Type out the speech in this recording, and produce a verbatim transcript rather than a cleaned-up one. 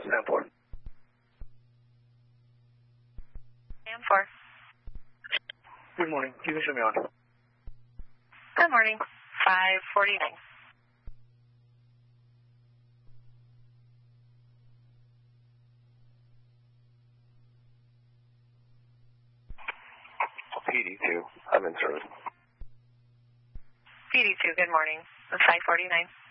stand for. Stand for. Good morning. You can show me on. Good morning. five forty-nine. P D two. I'm in service. P D two, good morning. five forty-nine.